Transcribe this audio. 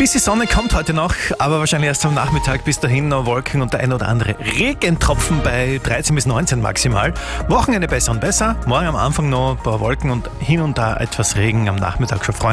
Bisschen Sonne kommt heute noch, aber wahrscheinlich erst am Nachmittag. Bis dahin noch Wolken und der ein oder andere Regentropfen bei 13 bis 19 maximal. Wochenende besser und besser. Morgen am Anfang noch ein paar Wolken und hin und da etwas Regen, am Nachmittag schon freundlich.